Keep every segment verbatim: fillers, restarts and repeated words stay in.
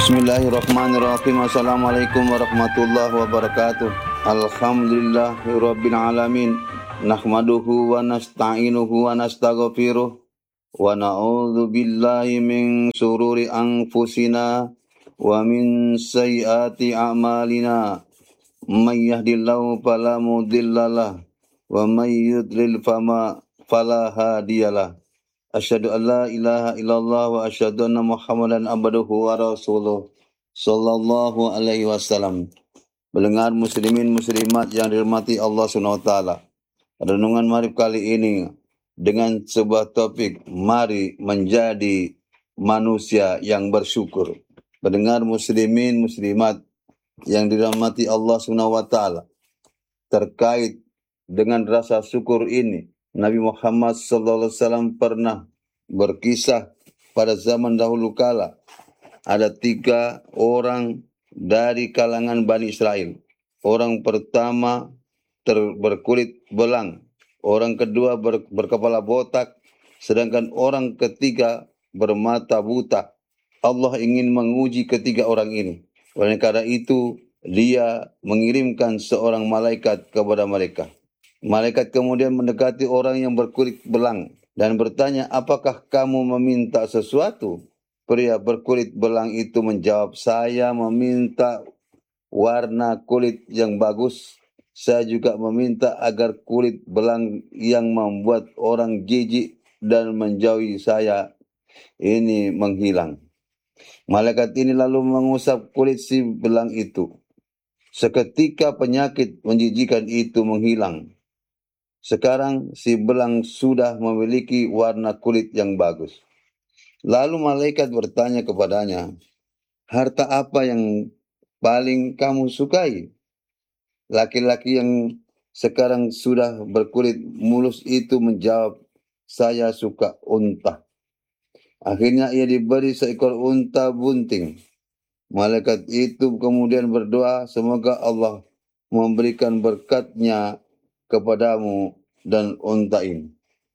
Bismillahirrahmanirrahim. Assalamualaikum warahmatullahi wabarakatuh. Alhamdulillahirabbil alamin. Nahmaduhu wa nasta'inuhu wa nastaghfiruh wa na'udzu billahi min shururi anfusina wa min sayyiati a'malina. May yahdihillahu fala mudhillalah wa may yudlil fama fala hadiyalah. Asyhadu an la ilaha illallah wa asyhadu anna Muhammadan abduhu wa rasuluh sallallahu alaihi wasallam. Mendengar muslimin muslimat yang dirahmati Allah Subhanahu wa taala. Renungan Maghrib kali ini dengan sebuah topik, mari menjadi manusia yang bersyukur. Mendengar muslimin muslimat yang dirahmati Allah Subhanahu wa taala. Terkait dengan rasa syukur ini, Nabi Muhammad sallallahu alaihi wasallam pernah berkisah pada zaman dahulu kala ada tiga orang dari kalangan Bani Israel. Orang pertama ter, berkulit belang, orang kedua ber, berkepala botak, sedangkan orang ketiga bermata buta. Allah ingin menguji ketiga orang ini. Oleh karena itu, dia mengirimkan seorang malaikat kepada mereka. Malaikat kemudian mendekati orang yang berkulit belang dan bertanya, apakah kamu meminta sesuatu? Pria berkulit belang itu menjawab, saya meminta warna kulit yang bagus. Saya juga meminta agar kulit belang yang membuat orang jijik dan menjauhi saya ini menghilang. Malaikat ini lalu mengusap kulit si belang itu. Seketika penyakit menjijikan itu menghilang. Sekarang si belang sudah memiliki warna kulit yang bagus. Lalu malaikat bertanya kepadanya, harta apa yang paling kamu sukai? Laki-laki yang sekarang sudah berkulit mulus itu menjawab, saya suka unta. Akhirnya ia diberi seekor unta bunting. Malaikat itu kemudian berdoa, semoga Allah memberikan berkatnya kepadamu dan unta ini.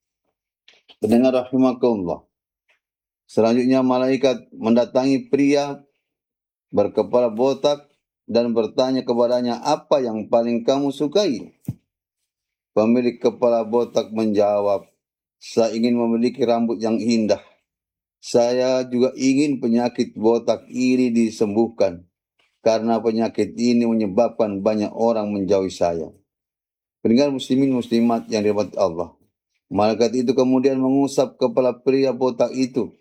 Pendengar rahimakumullah. Selanjutnya malaikat mendatangi pria berkepala botak dan bertanya kepadanya, apa yang paling kamu sukai? Pemilik kepala botak menjawab, saya ingin memiliki rambut yang indah. Saya juga ingin penyakit botak ini disembuhkan, karena penyakit ini menyebabkan banyak orang menjauhi saya. Pendengar muslimin muslimat yang dirahmati Allah. Malaikat itu kemudian mengusap kepala pria botak itu.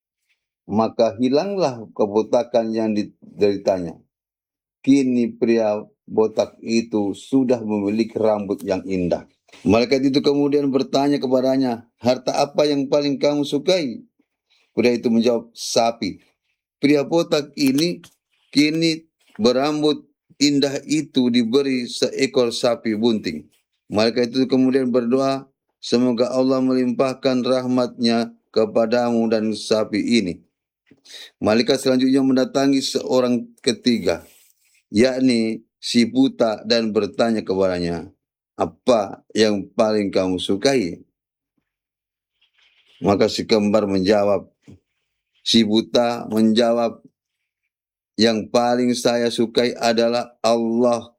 Maka hilanglah kebotakan yang dideritanya. Kini pria botak itu sudah memiliki rambut yang indah. Malaikat itu kemudian bertanya kepadanya, harta apa yang paling kamu sukai? Pria itu menjawab, sapi. Pria botak ini kini berambut indah itu diberi seekor sapi bunting. Malaikat itu kemudian berdoa, semoga Allah melimpahkan rahmatnya kepadamu dan sapi ini. Malaikat selanjutnya mendatangi seorang ketiga, yakni si buta, dan bertanya kepadanya, apa yang paling kamu sukai? Maka si kembar menjawab, si buta menjawab, yang paling saya sukai adalah Allah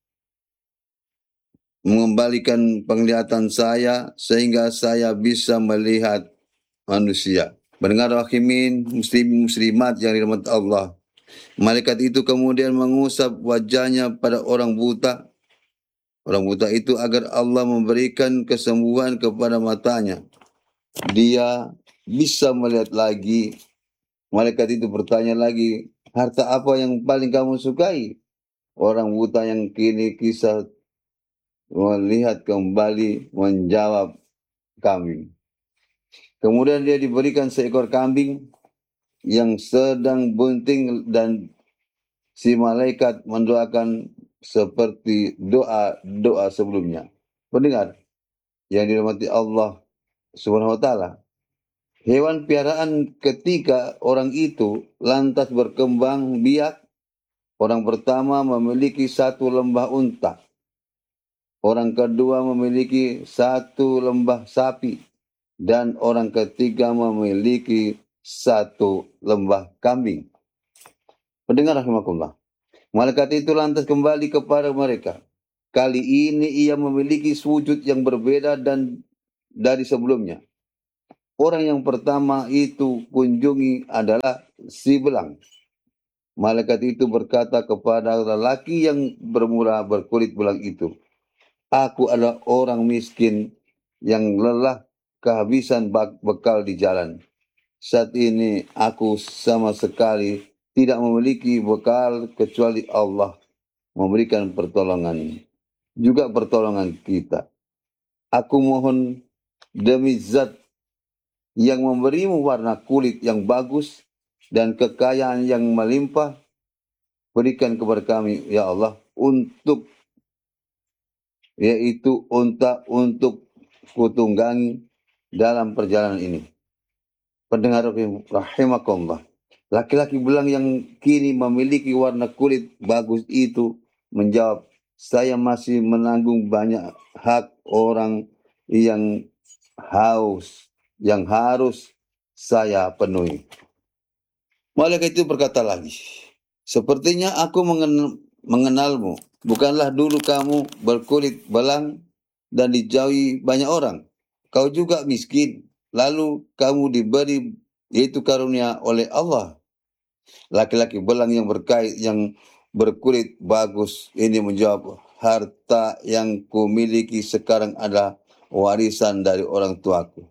mengembalikan penglihatan saya sehingga saya bisa melihat manusia. Mendengar rahimin muslimin muslimat yang dirahmati Allah. Malaikat itu kemudian mengusap wajahnya pada orang buta. Orang buta itu agar Allah memberikan kesembuhan kepada matanya. Dia bisa melihat lagi. Malaikat itu bertanya lagi, harta apa yang paling kamu sukai? Orang buta yang kini kisah melihat kembali menjawab, kambing. Kemudian dia diberikan seekor kambing yang sedang bunting dan si malaikat mendoakan seperti doa-doa sebelumnya. Pendengar yang dirahmati Allah Subhanahu wa taala. Hewan piaraan ketiga orang itu lantas berkembang biak. Orang pertama memiliki satu lembah unta. Orang kedua memiliki satu lembah sapi. Dan orang ketiga memiliki satu lembah kambing. Pendengar rahimakumullah. Malaikat itu lantas kembali kepada mereka. Kali ini ia memiliki wujud yang berbeda dan dari sebelumnya. Orang yang pertama itu kunjungi adalah si belang. Malaikat itu berkata kepada lelaki yang bermula berkulit belang itu, "Aku adalah orang miskin yang lelah kehabisan bekal di jalan. Saat ini aku sama sekali tidak memiliki bekal kecuali Allah memberikan pertolongan, juga pertolongan kita. Aku mohon demi zat yang memberimu warna kulit yang bagus dan kekayaan yang melimpah, berikan kepada kami, ya Allah, untuk yaitu unta untuk kutunggangi dalam perjalanan ini." Pendengar rahimakumullah. Laki-laki belang yang kini memiliki warna kulit bagus itu menjawab, "Saya masih menanggung banyak hak orang yang haus, yang harus saya penuhi." Malaikat itu berkata lagi, "Sepertinya aku mengenal, mengenalmu. Bukanlah dulu kamu berkulit belang dan dijauhi banyak orang? Kau juga miskin, lalu kamu diberi yaitu karunia oleh Allah." Laki-laki belang yang berkait yang berkulit bagus ini menjawab, "Harta yang kumiliki sekarang adalah warisan dari orang tuaku."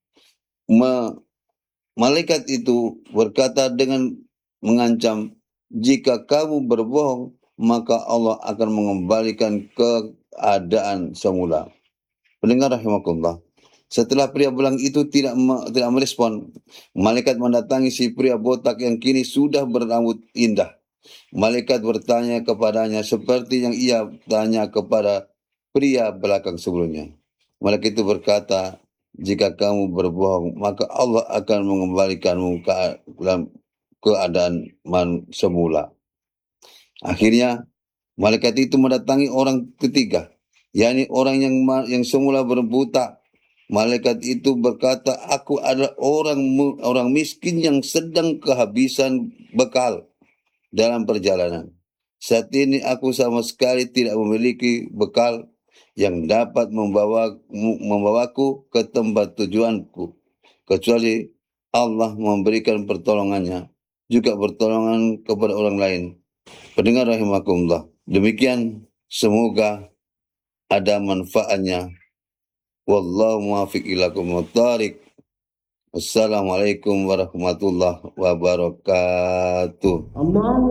Me Malaikat itu berkata dengan mengancam, "Jika kamu berbohong, maka Allah akan mengembalikan keadaan semula." Pendengar rahimakumullah. Setelah pria belang itu tidak me, tidak merespon, malaikat mendatangi si pria botak yang kini sudah berambut indah. Malaikat bertanya kepadanya seperti yang ia tanya kepada pria belakang sebelumnya. Malaikat itu berkata, "Jika kamu berbohong, maka Allah akan mengembalikanmu ke dalam keadaan man semula." Akhirnya, malaikat itu mendatangi orang ketiga, yakni orang yang yang semula berbuta. Malaikat itu berkata, "Aku adalah orang orang miskin yang sedang kehabisan bekal dalam perjalanan. Saat ini aku sama sekali tidak memiliki bekal yang dapat membawa, membawaku ke tempat tujuanku, kecuali Allah memberikan pertolongannya, juga pertolongan kepada orang lain." Pendengar rahimakumullah, demikian semoga ada manfaatnya. Wallahu muwaffiq ila aqwamit thoriq. Assalamualaikum warahmatullahi wabarakatuh.